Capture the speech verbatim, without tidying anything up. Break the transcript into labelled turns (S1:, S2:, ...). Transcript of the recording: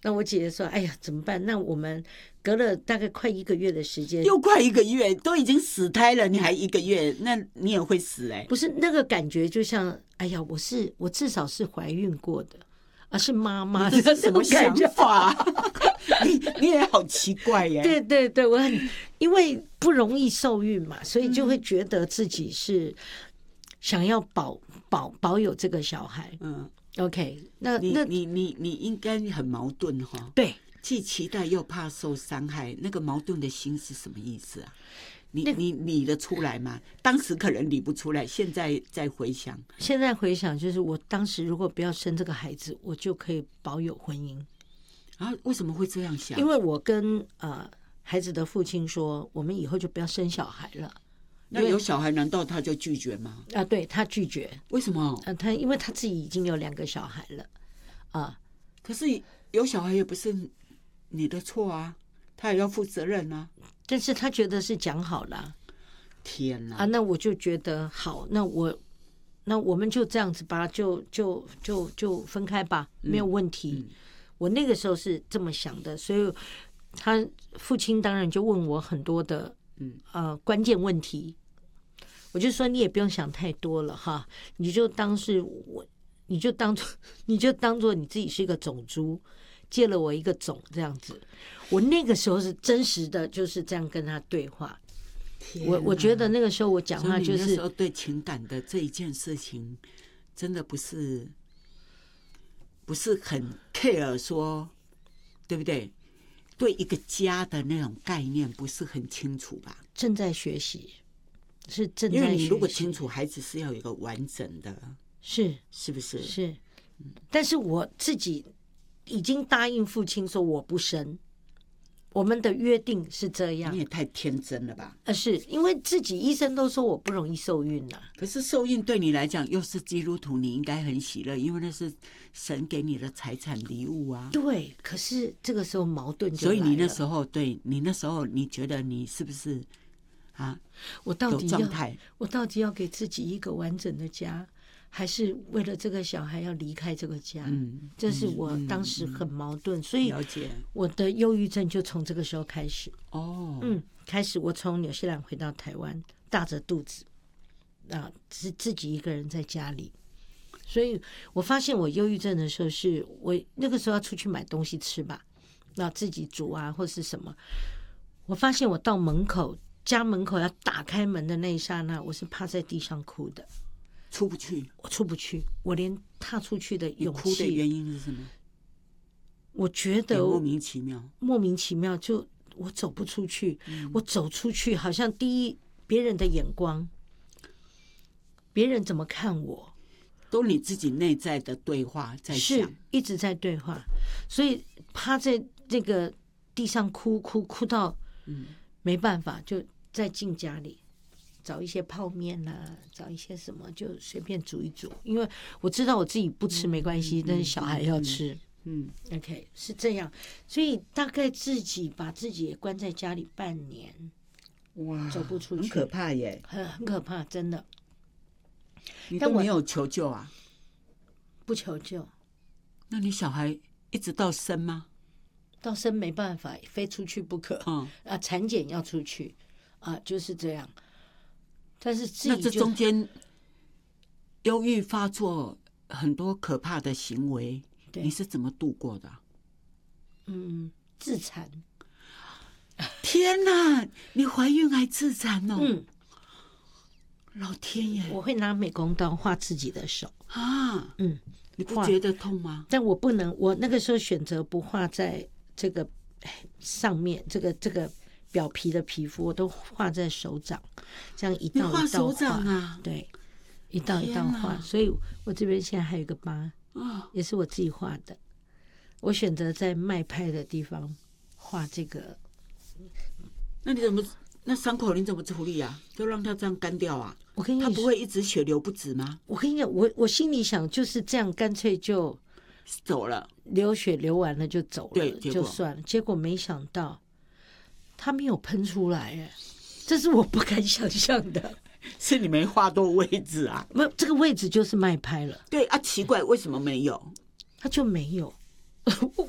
S1: 那我姐姐说：“哎呀，怎么办？那我们隔了大概快一个月的时间，
S2: 又快一个月，都已经死胎了，你还一个月，那你也会死哎、欸。
S1: 不是那个感觉，就像哎呀，我是我至少是怀孕过的，而、啊、是妈妈的
S2: 什么想法？你你也好奇怪耶、欸。
S1: 对对对，我很因为不容易受孕嘛，所以就会觉得自己是想要保保保有这个小孩。嗯。OK， 那
S2: 你
S1: 那
S2: 你你你应该很矛盾哈。
S1: 对，
S2: 既期待又怕受伤害，那个矛盾的心是什么意思啊？你、那個、你理得出来吗？当时可能理不出来，现在再回想，
S1: 现在回想就是我当时如果不要生这个孩子，我就可以保有婚姻。
S2: 啊，为什么会这样想？
S1: 因为我跟呃孩子的父亲说，我们以后就不要生小孩了。
S2: 那有小孩，难道他就拒绝吗？
S1: 啊，对，他拒绝。
S2: 为什么？
S1: 啊，他因为他自己已经有两个小孩了，啊。
S2: 可是有小孩也不是你的错啊，他也要负责任啊。
S1: 但是他觉得是讲好了。
S2: 天哪！
S1: 啊，那我就觉得好，那我那我们就这样子吧，就就就就分开吧，没有问题。嗯嗯、我那个时候是这么想的，所以他父亲当然就问我很多的。嗯呃，关键问题，我就说你也不用想太多了哈，你就当是我，你就当做你就当做你自己是一个种猪，借了我一个种这样子。我那个时候是真实的，就是这样跟他对话。我我觉得那个时候我讲话就是，
S2: 那时候对情感的这一件事情，真的不是不是很 care 说，对不对？对一个家的那种概念不是很清楚吧？
S1: 正在学习，是正在学习。
S2: 因为你如果清楚，孩子是要有一个完整的，
S1: 是
S2: 是不是？
S1: 是，但是我自己已经答应父亲说我不生，我们的约定是这样。
S2: 你也太天真了吧？
S1: 呃，是因为自己医生都说我不容易受孕啊。
S2: 可是受孕对你来讲，又是基督徒，你应该很喜乐，因为那是神给你的财产礼物啊。
S1: 对，可是这个时候矛盾就来了。
S2: 所以你那时候，对你那时候，你觉得你是不是啊？
S1: 我到底要
S2: 有状态？
S1: 我到底要给自己一个完整的家，还是为了这个小孩要离开这个家？嗯，这是我当时很矛盾，嗯、所以我的忧郁症就从这个时候开始。
S2: 哦，
S1: 嗯，开始我从纽西兰回到台湾，大着肚子，啊，是自己一个人在家里。所以我发现我忧郁症的时候，是我那个时候要出去买东西吃吧，那自己煮啊或是什么。我发现我到门口家门口要打开门的那一刹那，我是趴在地上哭的，
S2: 出不去，
S1: 我出不去，我连踏出去的勇气。
S2: 你哭的原因是什么？
S1: 我觉得
S2: 莫名其妙，
S1: 莫名其妙，就我走不出去，嗯、我走出去好像第一别人的眼光，别人怎么看我。
S2: 都你自己内在的对话在想，
S1: 是一直在对话，所以趴在这个地上哭哭哭到，嗯，没办法，就再进家里找一些泡面啊，找一些什么就随便煮一煮，因为我知道我自己不吃没关系，嗯、但是小孩要吃，嗯, 嗯 ，OK 是这样，所以大概自己把自己也关在家里半年，
S2: 哇，
S1: 走不出去，
S2: 很可怕耶，
S1: 很很可怕，真的。
S2: 你都没有求救啊？
S1: 不求救。
S2: 那你小孩一直到生吗？
S1: 到生没办法，非出去不可。嗯啊，产检要出去啊，就是这样。但是自己
S2: 那这中间忧郁发作很多可怕的行为，你是怎么度过的？
S1: 嗯，自残。
S2: 天哪！你怀孕还自残哦？嗯。老天爷！
S1: 我会拿美工刀画自己的手
S2: 啊，嗯，你不觉得痛吗？
S1: 但我不能，我那个时候选择不画在这个上面，这个这个表皮的皮肤，我都画在手掌，这样一道一道画。
S2: 你画手掌啊？
S1: 对，一道一道画，所以我这边现在还有一个疤，哦，也是我自己画的。我选择在麦派的地方画这个。
S2: 那你怎么？那伤口你怎么处理啊？就让它这样干掉啊？
S1: 我跟你
S2: 他不会一直血流不止吗？
S1: 我跟你讲，我我心里想就是这样，干脆就
S2: 走了，
S1: 流血流完了就走了，
S2: 对，
S1: 就算了。结果没想到他没有喷出来，哎，这是我不敢想象的。
S2: 是你没画对位置啊？
S1: 没有，这个位置就是麦拍了。
S2: 对啊，奇怪，为什么没有？
S1: 他就没有。